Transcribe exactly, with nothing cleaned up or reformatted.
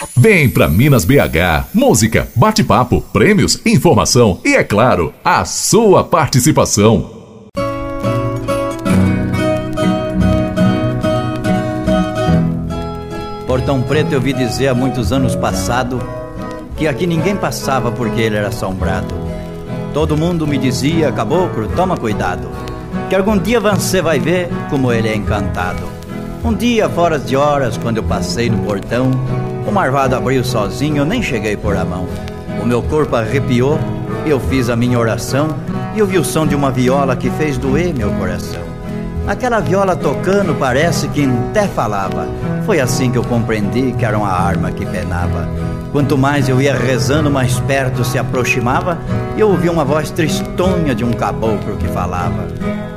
Vem pra Minas B H, música, bate-papo, prêmios, informação e, é claro, a sua participação. Portão Preto eu vi dizer há muitos anos passado que aqui ninguém passava porque ele era assombrado. Todo mundo me dizia, caboclo, toma cuidado, que algum dia você vai ver como ele é encantado. Um dia, fora de horas, quando eu passei no portão, o marvado abriu sozinho, eu nem cheguei por a mão. O meu corpo arrepiou, eu fiz a minha oração e ouvi o som de uma viola que fez doer meu coração. Aquela viola tocando parece que até falava. Foi assim que eu compreendi que era uma arma que penava. Quanto mais eu ia rezando, mais perto se aproximava, e eu ouvi uma voz tristonha de um caboclo que falava: